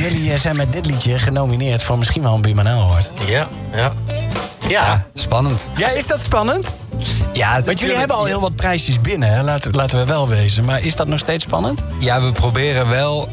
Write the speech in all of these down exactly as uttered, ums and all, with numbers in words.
jullie zijn met dit liedje genomineerd voor misschien wel een Be My Now Award. Ja, ja. Ja, Ja, spannend. Ja, is dat spannend? Ja, Want jullie hebben al heel wat prijsjes binnen, hè? Laten, laten we wel wezen. Maar is dat nog steeds spannend? Ja, we proberen wel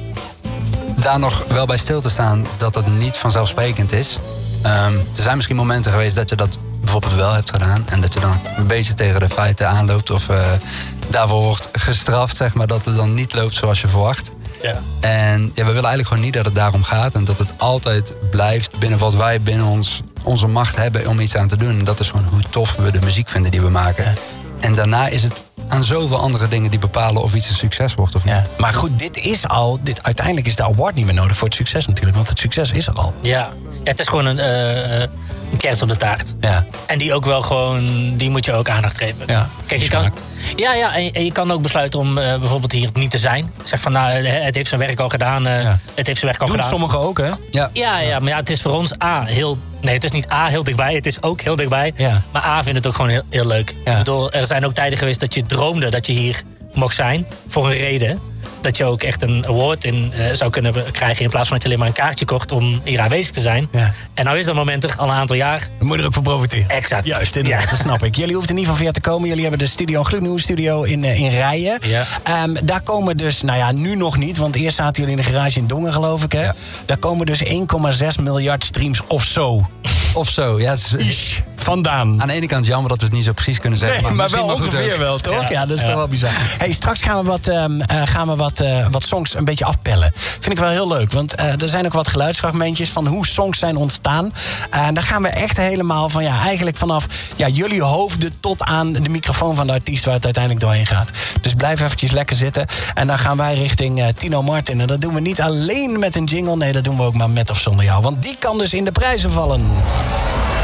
daar nog wel bij stil te staan dat het niet vanzelfsprekend is. Um, er zijn misschien momenten geweest dat je dat bijvoorbeeld wel hebt gedaan. En dat je dan een beetje tegen de feiten aanloopt. Of uh, daarvoor wordt gestraft, zeg maar, dat het dan niet loopt zoals je verwacht. ja. En ja, we willen eigenlijk gewoon niet dat het daarom gaat. En dat het altijd blijft binnen wat wij binnen ons, onze macht hebben om iets aan te doen. En dat is gewoon hoe tof we de muziek vinden die we maken. Ja. En daarna is het aan zoveel andere dingen die bepalen of iets een succes wordt of niet. Ja. Maar goed, dit is al... Dit, uiteindelijk is de award niet meer nodig voor het succes natuurlijk. Want het succes is er al. Ja. Ja, het is gewoon een, uh, een kerst op de taart. Ja. En die ook wel gewoon, die moet je ook aandacht geven. Ja, Kijk, je kan, ja, ja en, je, en je kan ook besluiten om uh, bijvoorbeeld hier niet te zijn. Zeg van, nou, het heeft zijn werk al gedaan. Uh, Ja. Het heeft zijn werk al Doen gedaan. sommigen ook, hè? Ja. Ja, ja, maar ja, het is voor ons A, heel... Nee, het is niet A, heel dichtbij. Het is ook heel dichtbij. Ja. Maar A vindt het ook gewoon heel, heel leuk. Ja. Ik bedoel, er zijn ook tijden geweest dat je droomde dat je hier mocht zijn. Voor een reden. Dat je ook echt een award in uh, zou kunnen krijgen... in plaats van dat je alleen maar een kaartje kocht om hier aanwezig te zijn. Ja. En nou is dat moment er al een aantal jaar. Dan moet je er ook voor profiteren. Exact. Juist, inderdaad, Ja. dat snap ik. Jullie hoeven er niet van ver te komen. Jullie hebben de studio, een gloednieuwe studio in, uh, in Rijen. Ja. Um, daar komen dus, nou ja, nu nog niet... want eerst zaten jullie in de garage in Dongen, geloof ik, hè? Ja. Daar komen dus één komma zes miljard streams of zo. Of zo. Ja, het is, Vandaan. aan de ene kant jammer dat we het niet zo precies kunnen zeggen. Nee, maar, misschien wel goed ongeveer ook. wel, toch? Ja, Ja. dat is Ja. toch wel bizar. Hey, straks gaan we wat, um, uh, gaan we wat, uh, wat songs een beetje afpellen. Vind ik wel heel leuk, want uh, er zijn ook wat geluidsfragmentjes... van hoe songs zijn ontstaan. Uh, en daar gaan we echt helemaal van, ja, eigenlijk vanaf ja, jullie hoofden... tot aan de microfoon van de artiest waar het uiteindelijk doorheen gaat. Dus blijf eventjes lekker zitten. En dan gaan wij richting uh, Tino Martin. En dat doen we niet alleen met een jingle, nee, dat doen we ook maar met of zonder jou. Want die kan dus in de prijzen vallen.